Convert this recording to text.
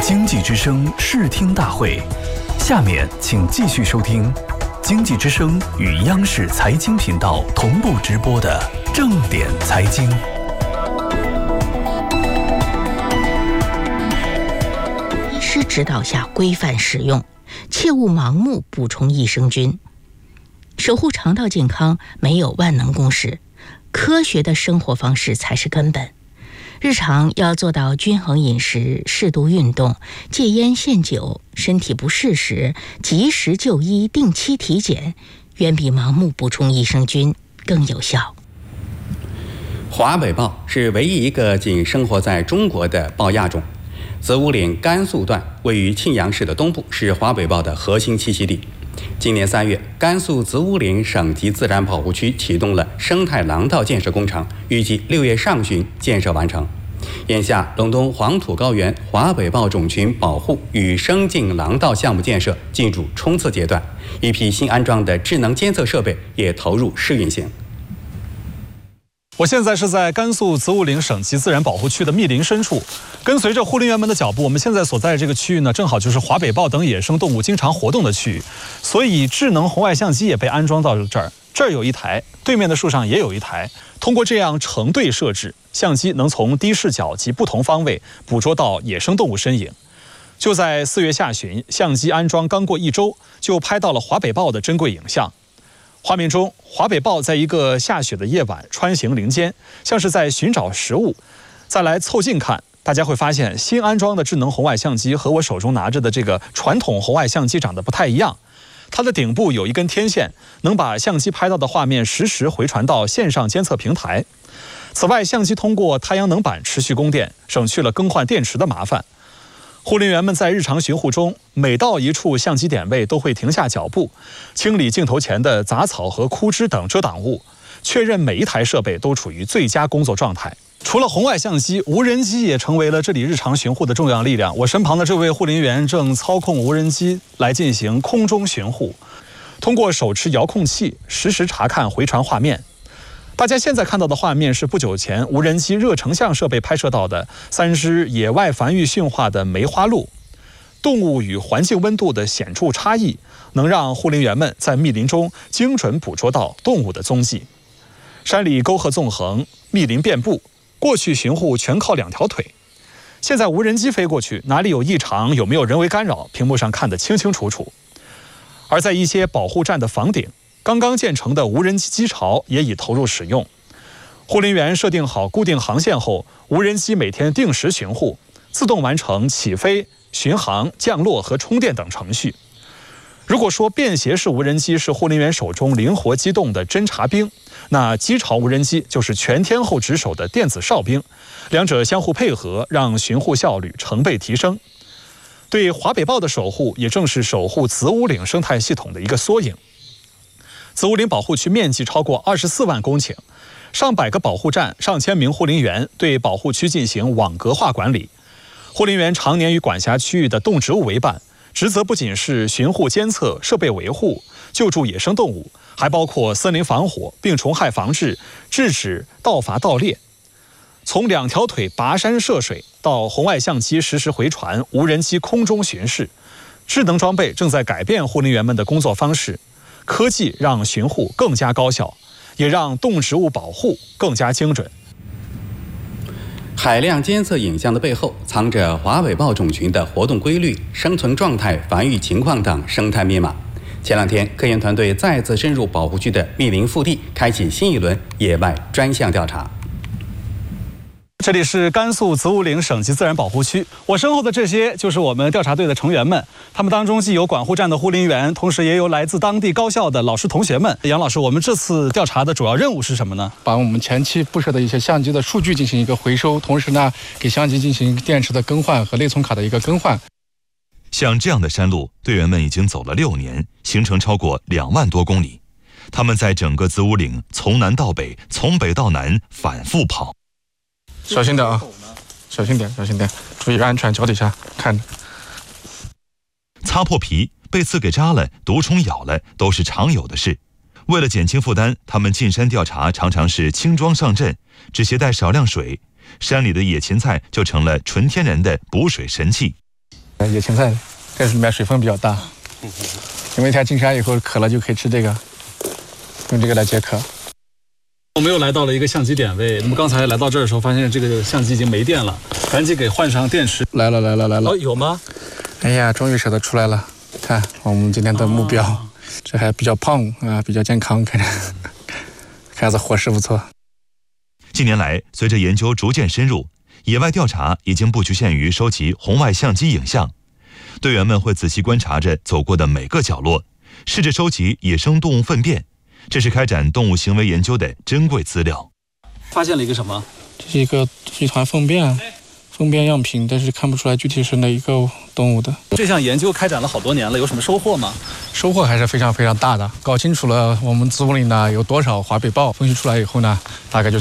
经济之声视听大会，下面请继续收听经济之声与央视财经频道同步直播的正点财经。 医师指导下规范使用，切勿盲目补充益生菌。守护肠道健康没有万能公式，科学的生活方式才是根本。日常要做到均衡饮食、适度运动、戒烟限酒，身体不适时及时就医、定期体检，远比盲目补充益生菌更有效。 华北豹是唯一一个仅生活在中国的豹亚种。子午岭甘肃段位于庆阳市的东部，是华北豹的核心栖息地。今年3月，甘肃子午岭省级自然保护区启动了生态廊道建设工程，预计6月上旬建设完成。眼下，陇东黄土高原华北豹种群保护与生境廊道项目建设进入冲刺阶段，一批新安装的智能监测设备也投入试运行。 我现在是在甘肃子午岭省级自然保护区的密林深处，跟随着护林员们的脚步，我们现在所在的这个区域呢，正好就是华北豹等野生动物经常活动的区域，所以智能红外相机也被安装到这儿。这儿有一台，对面的树上也有一台。通过这样成对设置，相机能从低视角及不同方位捕捉到野生动物身影。就在4月下旬，相机安装刚过1周，就拍到了华北豹的珍贵影像。画面中，华北豹在一个下雪的夜晚穿行林间，像是在寻找食物。再来凑近看，大家会发现新安装的智能红外相机和我手中拿着的这个传统红外相机长得不太一样。它的顶部有一根天线，能把相机拍到的画面实时回传到线上监测平台。此外，相机通过太阳能板持续供电，省去了更换电池的麻烦。护林员们在日常巡护中，每到一处相机点位都会停下脚步，清理镜头前的杂草和枯枝等遮挡物，确认每一台设备都处于最佳工作状态。除了红外相机，无人机也成为了这里日常巡护的重要力量。我身旁的这位护林员正操控无人机来进行空中巡护，通过手持遥控器实时查看回传画面。大家现在看到的画面是不久前无人机热成像设备拍摄到的3只野外繁育驯化的梅花鹿。动物与环境温度的显著差异，能让护林员们在密林中精准捕捉到动物的踪迹。山里沟壑纵横，密林遍布，过去巡护全靠2条腿。现在无人机飞过去，哪里有异常，有没有人为干扰，屏幕上看得清清楚楚。而在一些保护站的房顶，刚刚建成的无人机机巢也已投入使用。护林员设定好固定航线后，无人机每天定时巡护，自动完成起飞、巡航、降落和充电等程序。如果说便携式无人机是护林员手中灵活机动的侦察兵，那机巢无人机就是全天候值守的电子哨兵，两者相互配合，让巡护效率成倍提升。对华北豹的守护，也正是守护子午岭生态系统的一个缩影。子午岭保护区面积超过24万公顷，上百个保护站、上千名护林员对保护区进行网格化管理。护林员常年与管辖区域的动植物为伴，职责不仅是巡护监测、设备维护、救助野生动物，还包括森林防火、病虫害防治、制止盗伐盗猎。从2条腿跋山涉水到红外相机实时回传、无人机空中巡视，智能装备正在改变护林员们的工作方式。科技让巡护更加高效，也让动植物保护更加精准。 海量监测影像的背后，藏着华北豹种群的活动规律、生存状态、繁育情况等生态密码。前2天，科研团队再次深入保护区的密林腹地，开启新一轮野外专项调查。 这里是甘肃子午岭省级自然保护区，我身后的这些就是我们调查队的成员们，他们当中既有管护站的护林员，同时也有来自当地高校的老师同学们。杨老师，我们这次调查的主要任务是什么呢？ 把我们前期布设的一些相机的数据进行一个回收，同时呢，给相机进行电池的更换和内存卡的一个更换。 像这样的山路，队员们已经走了6年，行程超过2万多公里。他们在整个子午岭从南到北，从北到南反复跑。 小心点啊！小心点，小心点，注意安全，脚底下看着。 擦破皮、被刺给扎了、毒虫咬了，都是常有的事。为了减轻负担，他们进山调查常常是轻装上阵，只携带少量水，山里的野芹菜就成了纯天然的补水神器。 野芹菜，这里面水分比较大。因为它进山以后渴了就可以吃这个，用这个来解渴。 我们又来到了一个相机点位，那么刚才来到这儿的时候，发现这个相机已经没电了，赶紧给换上电池。 来了。 哦，有吗？ 哎呀，终于舍得出来了。看我们今天的目标，这还比较胖啊，比较健康，看着看着伙食不错。 近年来，随着研究逐渐深入，野外调查已经不局限于收集红外相机影像，队员们会仔细观察着走过的每个角落，试着收集野生动物粪便，这是开展动物行为研究的珍贵资料。 发现了一个什么？ 这是一团粪便样品，但是看不出来具体是哪一个动物的。 这项研究开展了好多年了，有什么收获吗？ 收获还是非常非常大的。搞清楚了我们子午岭呢有多少华北豹，分析出来以后呢，大概就